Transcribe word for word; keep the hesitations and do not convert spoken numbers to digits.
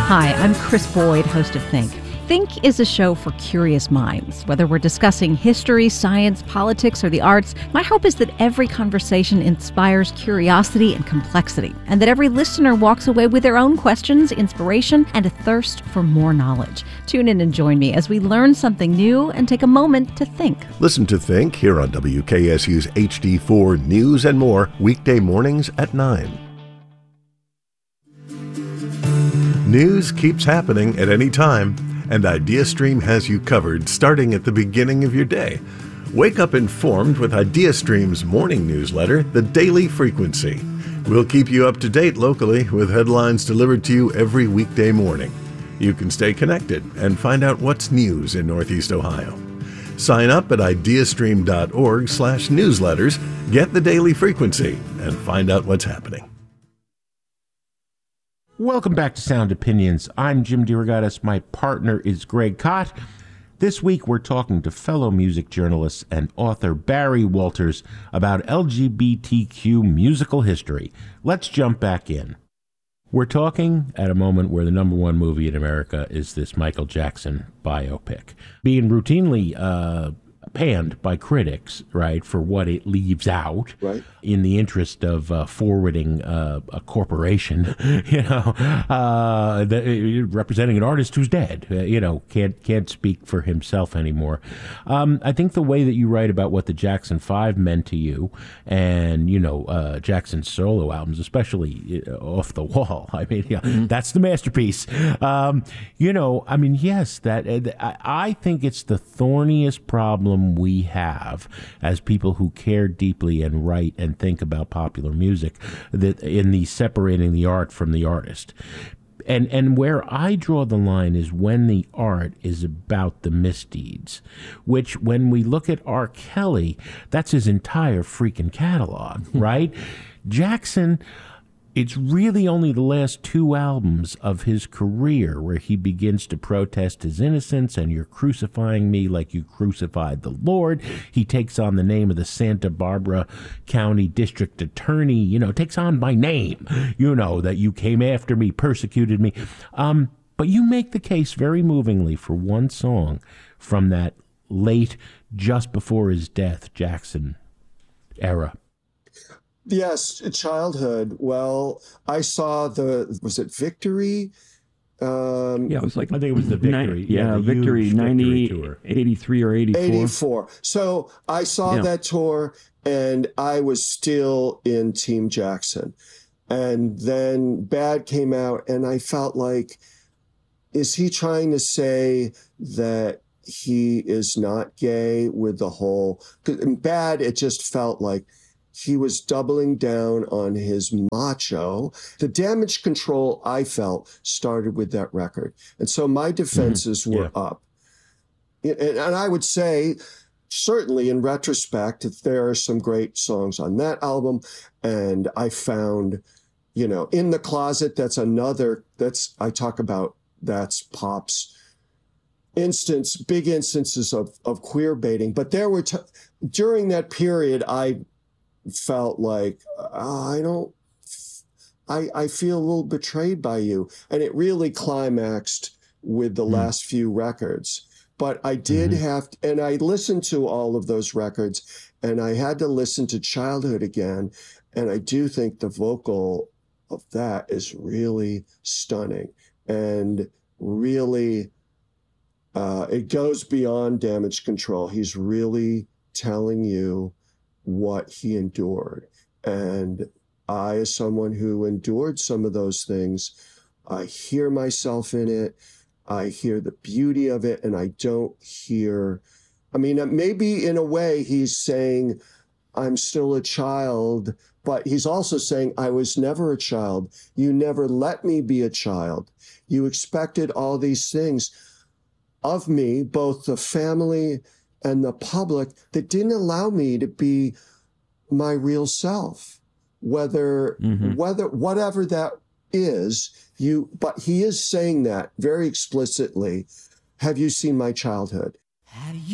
Hi, I'm Chris Boyd, host of Think. Think is a show for curious minds. Whether we're discussing history, science, politics, or the arts, my hope is that every conversation inspires curiosity and complexity, and that every listener walks away with their own questions, inspiration, and a thirst for more knowledge. Tune in and join me as we learn something new and take a moment to think. Listen to Think here on W K S U's H D four News and More, weekday mornings at nine. News keeps happening at any time, and IdeaStream has you covered starting at the beginning of your day. Wake up informed with IdeaStream's morning newsletter, The Daily Frequency. We'll keep you up to date locally with headlines delivered to you every weekday morning. You can stay connected and find out what's news in Northeast Ohio. Sign up at ideastream.org slash newsletters, get The Daily Frequency, and find out what's happening. Welcome back to Sound Opinions. I'm Jim DeRogatis. My partner is Greg Kot. This week we're talking to fellow music journalist and author Barry Walters about L G B T Q musical history. Let's jump back in. We're talking at a moment where the number one movie in America is this Michael Jackson biopic, being routinely uh, panned by critics, right, for what it leaves out, right, in the interest of uh, forwarding uh, a corporation, you know, uh, the, representing an artist who's dead, uh, you know, can't can't speak for himself anymore. Um, I think the way that you write about what the Jackson Five meant to you, and you know, uh, Jackson's solo albums, especially uh, Off the Wall. I mean, yeah, mm-hmm. that's the masterpiece. Um, you know, I mean, yes, that uh, I, I think it's the thorniest problem we have as people who care deeply and write and think about popular music, that in the separating the art from the artist. And and where I draw the line is when the art is about the misdeeds, which when we look at R. Kelly, that's his entire freaking catalog, right? Jackson, it's really only the last two albums of his career where he begins to protest his innocence and you're crucifying me like you crucified the Lord. He takes on the name of the Santa Barbara County District Attorney, you know, takes on my name, you know, that you came after me, persecuted me. Um, but you make the case very movingly for one song from that late, just before his death, Jackson era. Yes, childhood. Well, I saw the, was it Victory? Um, yeah, it was like, I think it was the Victory. Ni- yeah, yeah Victory, ninety, tour. eighty-three or eighty-four. eighty-four. So I saw yeah. that tour and I was still in Team Jackson. And then Bad came out and I felt like, is he trying to say that he is not gay with the whole, 'cause in Bad, it just felt like he was doubling down on his macho. The Damage Control, I felt, started with that record. And so my defenses mm-hmm. were yeah. up. And, and I would say, certainly in retrospect, that there are some great songs on that album. And I found, you know, In the Closet, that's another, that's, I talk about, that's Pop's instance, big instances of, of queer baiting. But there were, t- during that period, I felt like oh, I don't I I feel a little betrayed by you, and it really climaxed with the mm. last few records. But I did mm-hmm. have to, and I listened to all of those records, and I had to listen to Childhood again, and I do think the vocal of that is really stunning and really uh it goes beyond Damage Control. He's really telling you what he endured. And I, as someone who endured some of those things, I hear myself in it. I hear the beauty of it. And I don't hear, I mean, maybe in a way he's saying, I'm still a child, but he's also saying, I was never a child. You never let me be a child. You expected all these things of me, both the family and the public, that didn't allow me to be my real self, whether, mm-hmm. whether, whatever that is, you, but he is saying that very explicitly. Have you seen my childhood?